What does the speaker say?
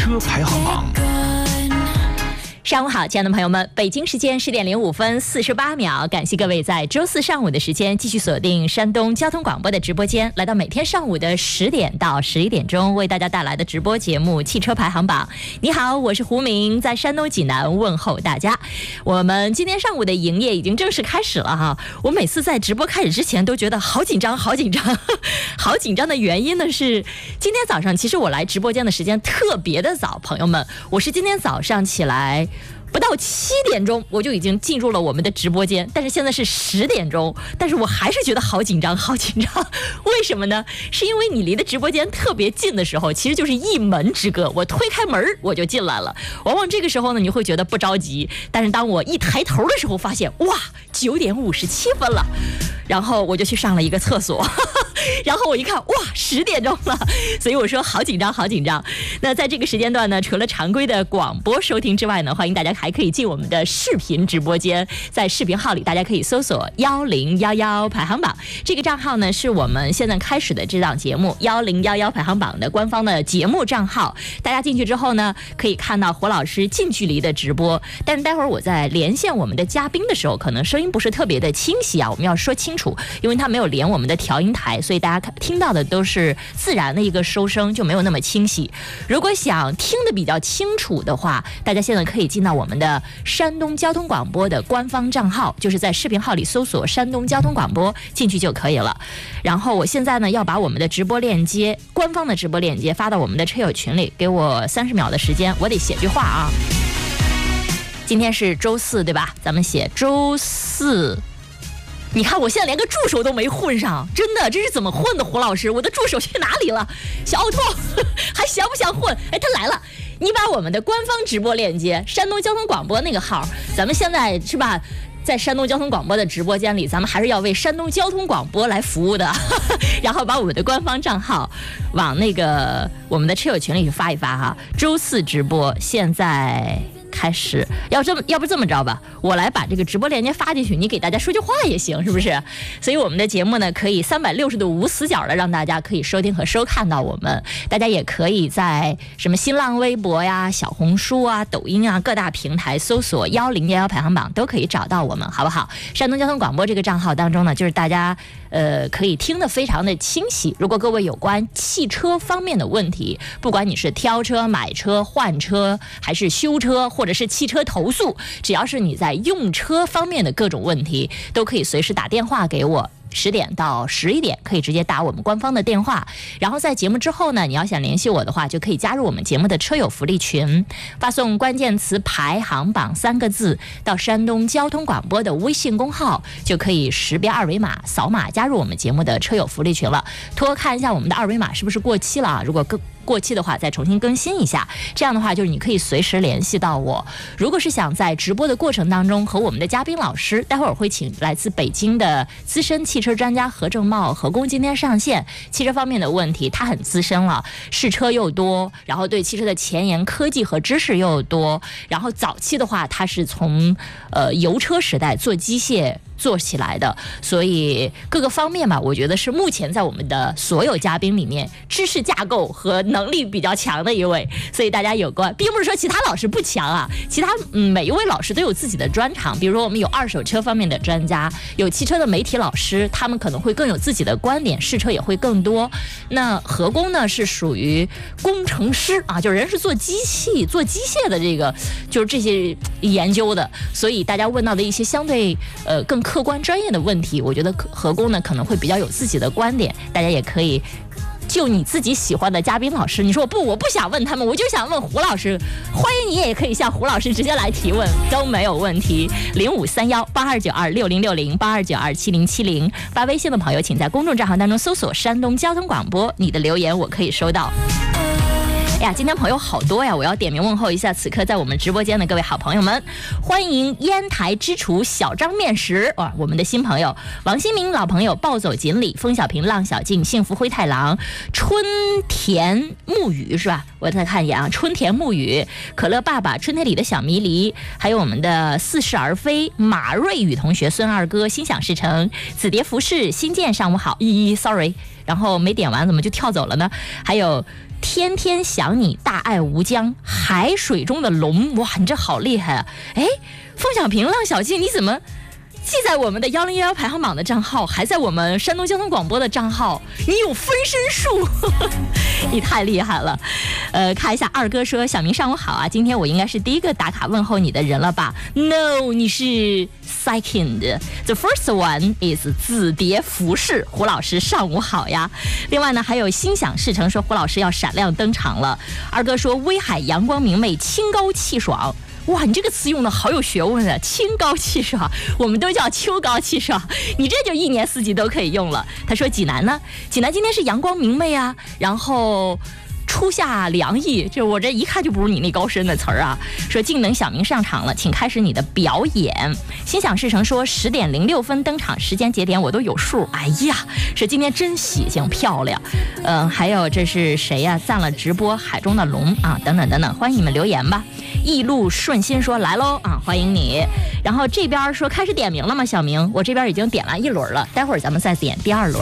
车排行榜。 上午好，亲爱的朋友们，北京时间10点05分48秒，感谢各位在周四上午的时间继续锁定山东交通广播的直播间，来到每天上午的10点到11点钟为大家带来的直播节目《汽车排行榜》。你好，我是胡明，在山东济南问候大家。我们今天上午的营业已经正式开始了哈。我每次在直播开始之前都觉得好紧张，好紧张，好紧张的原因呢是今天早上，其实我来直播间的时间特别的早，朋友们，我是今天早上起来不到7点钟我就已经进入了我们的直播间，但是现在是10点钟，但是我还是觉得好紧张，好紧张。为什么呢？是因为你离的直播间特别近的时候，其实就是一门之隔，我推开门我就进来了。往往这个时候呢，你会觉得不着急，但是当我一抬头的时候，发现哇，9点57分了，然后我就去上了一个厕所。然后我一看，哇，10点钟了，所以我说好紧张，好紧张。那在这个时间段呢，除了常规的广播收听之外呢，欢迎大家还可以进我们的视频直播间，在视频号里大家可以搜索1011排行榜，这个账号呢是我们现在开始的这档节目1011排行榜的官方的节目账号。大家进去之后呢，可以看到胡老师近距离的直播，但是待会儿我在连线我们的嘉宾的时候，可能声音不是特别的清晰啊，我们要说清楚，因为他没有连我们的调音台，所以大家听到的都是自然的一个收声，就没有那么清晰。如果想听得比较清楚的话，大家现在可以进到我们的山东交通广播的官方账号，就是在视频号里搜索山东交通广播进去就可以了。然后我现在呢要把我们的直播链接，官方的直播链接发到我们的车友群里，给我30秒的时间，我得写句话啊。今天是周四对吧？咱们写周四。你看我现在连个助手都没混上，真的，这是怎么混的？胡老师，我的助手去哪里了？小奥拓还想不想混？哎，他来了。你把我们的官方直播链接，山东交通广播那个号，咱们现在是吧，在山东交通广播的直播间里，咱们还是要为山东交通广播来服务的。然后把我们的官方账号往那个我们的车友群里去发一发哈。周四直播现在开始，要不这么着吧，我来把这个直播链接发进去，你给大家说句话也行，是不是？所以我们的节目呢，可以360度无死角的让大家可以收听和收看到我们。大家也可以在什么新浪微博呀、小红书啊、抖音啊各大平台搜索1011排行榜，都可以找到我们，好不好？山东交通广播这个账号当中呢，就是大家可以听得非常的清晰。如果各位有关汽车方面的问题，不管你是挑车、买车、换车，还是修车，或者是汽车投诉，只要是你在用车方面的各种问题，都可以随时打电话给我。10点到11点可以直接打我们官方的电话，然后在节目之后呢，你要想联系我的话，就可以加入我们节目的车友福利群，发送关键词排行榜3个字到山东交通广播的微信公号，就可以识别二维码扫码加入我们节目的车友福利群了。托看一下我们的二维码是不是过期了，如果过期的话再重新更新一下，这样的话就是你可以随时联系到我。如果是想在直播的过程当中和我们的嘉宾老师，待会儿会请来自北京的资深汽车专家何正茂何工今天上线，汽车方面的问题他很资深了，试车又多，然后对汽车的前沿科技和知识又多，然后早期的话他是从油车时代做机械做起来的，所以各个方面吧，我觉得是目前在我们的所有嘉宾里面知识架构和能力比较强的一位。所以大家有关，并不是说其他老师不强啊，其他每一位老师都有自己的专长，比如说我们有二手车方面的专家，有汽车的媒体老师，他们可能会更有自己的观点，试车也会更多。那何工呢是属于工程师啊，就是人是做机械的这个，就是这些研究的，所以大家问到的一些相对更客观专业的问题，我觉得何工呢可能会比较有自己的观点，大家也可以就你自己喜欢的嘉宾老师，你说我不想问他们，我就想问胡老师，欢迎你也可以向胡老师直接来提问，都没有问题。053182606082927070，发微信的朋友请在公众账号当中搜索山东交通广播，你的留言我可以收到。哎呀，今天朋友好多呀！我要点名问候一下此刻在我们直播间的各位好朋友们，欢迎烟台之厨小张面食，哇，我们的新朋友王新明老朋友暴走锦鲤，风小平浪小静幸福灰太狼春田木雨是吧？我再看一眼啊，春田木雨可乐爸爸春天里的小迷离，还有我们的似是而非马瑞宇同学孙二哥心想事成紫蝶服饰新建上午好，sorry，然后没点完怎么就跳走了呢？还有天天想你，大爱无疆，海水中的龙。哇，你这好厉害啊！哎，凤小平、浪小静，你怎么既在我们的1011排行榜的账号，还在我们山东交通广播的账号？你有分身术，你太厉害了。看一下二哥说，小明上午好啊，今天我应该是第一个打卡问候你的人了吧 ？No， 你是 second。The first one is 紫蝶服饰。胡老师上午好呀。另外呢，还有心想事成说胡老师要闪亮登场了。二哥说威海阳光明媚，清高气爽。哇，你这个词用的好有学问啊！清高气爽，我们都叫秋高气爽，你这就一年四季都可以用了。他说济南呢，济南今天是阳光明媚啊，然后初夏凉意，这我这一看就不是你那高深的词儿啊。说静能小明上场了，请开始你的表演。心想事成说10点06分登场，时间节点我都有数。哎呀，是今天真喜庆漂亮。还有这是谁呀？赞了直播海中的龙啊，等等等等，欢迎你们留言吧。一路顺心说来喽啊，欢迎你。然后这边说开始点名了吗？小明，我这边已经点完一轮了，待会儿咱们再点第二轮。